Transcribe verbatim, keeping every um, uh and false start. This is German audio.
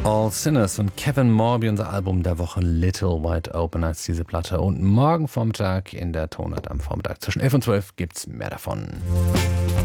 All Sinners und Kevin Morby, unser Album der Woche Little Wide Open als diese Platte. Und morgen Vormittag in der Tonart am Vormittag zwischen elf und zwölf gibt's mehr davon.